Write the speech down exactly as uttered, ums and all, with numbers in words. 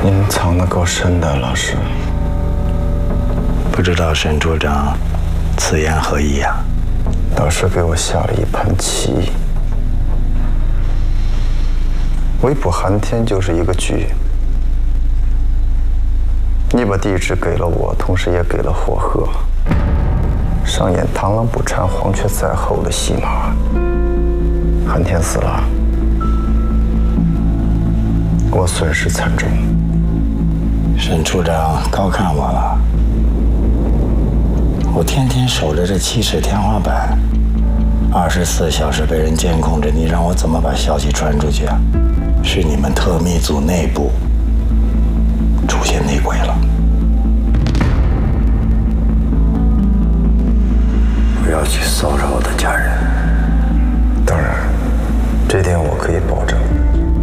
您藏得够深的，老师。 不知道沈处长此言何意呀？ 老师给我下了一盘棋，围捕寒天就是一个局。你把地址给了我，同时也给了火鹤，上演螳螂捕蝉，黄雀在后的戏码。寒天死了，我损失惨重。 沈处长高看我了。我天天守着这七尺天花板，二十四小时被人监控着，你让我怎么把消息传出去啊？是你们特密组内部出现内鬼了。 不要去骚扰我的家人。 当然，这点我可以保证。